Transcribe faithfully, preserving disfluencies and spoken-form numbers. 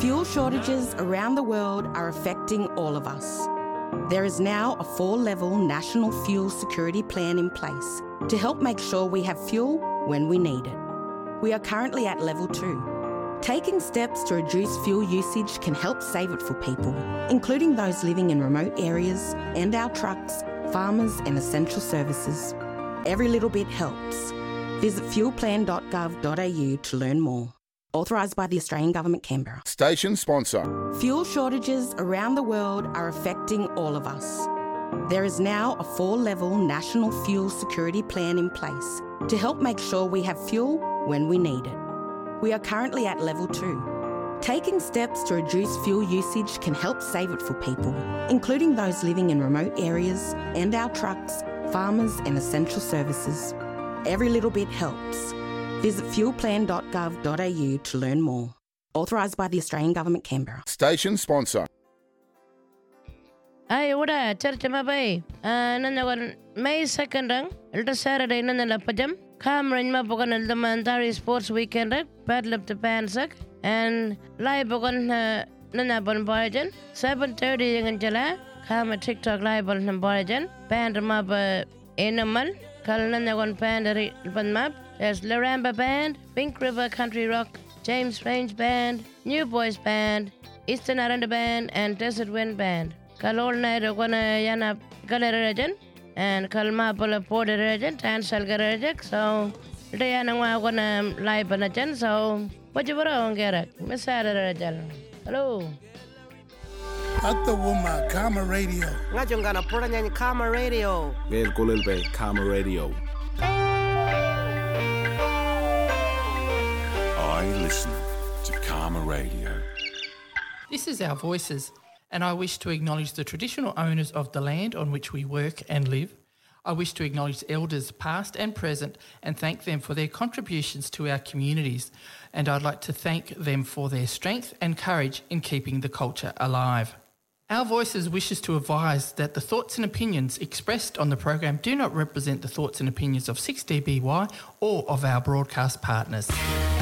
Fuel shortages around the world are affecting all of us. There is now a four-level national fuel security plan in place to help make sure we have fuel when we need it. We are currently at level two. Taking steps to reduce fuel usage can help save it for people, including those living in remote areas and our trucks, farmers and essential services. Every little bit helps. Visit fuel plan dot gov dot a u to learn more. Authorised by the Australian Government, Canberra. Station sponsor. Fuel shortages around the world are affecting all of us. There is now a four-level national fuel security plan in place to help make sure we have fuel when we need it. We are currently at level two. Taking steps to reduce fuel usage can help save it for people, including those living in remote areas and our trucks, farmers and essential services. Every little bit helps. Visit fuel plan dot gov dot a u to learn more. Authorised by the Australian Government, Canberra. Station sponsor. Ay, udah, church ma bay. Nanyawan May second rang, ilta Saturday nanala pajam. Cameron ma bogan ilta Mandari Sports Weekend rang, battle of the Pansak, and live bogan nanabon boyajan. seven thirty yang jala, kama TikTok live bogan boyajan. Band ma ba enamal, kal nanyawan band ban map. There's Laramba Band, Pink River Country Rock, James Range Band, New Boys Band, Eastern Aranda Band, and Desert Wind Band. Kalol na ito ko na yana galera region, and kalma pala border region, Tansal Garajak, so ito yan ang mga ko na live na dyan, so what you bro ang gerak? Masada region. Hello. At the woman, Karma Radio. Nga yung gana pura niya Karma Radio. Vel Kulilbe, Karma Radio. I listen to Karma Radio. This is Our Voices, and I wish to acknowledge the traditional owners of the land on which we work and live. I wish to acknowledge elders past and present and thank them for their contributions to our communities, and I'd like to thank them for their strength and courage in keeping the culture alive. Our Voices wishes to advise that the thoughts and opinions expressed on the program do not represent the thoughts and opinions of six D B Y or of our broadcast partners.